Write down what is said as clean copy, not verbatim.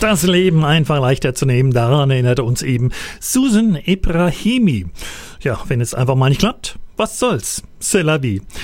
Das Leben einfach leichter zu nehmen, daran erinnert uns eben Susan Ebrahimi. Ja, wenn es einfach mal nicht klappt, was soll's? C'est la vie.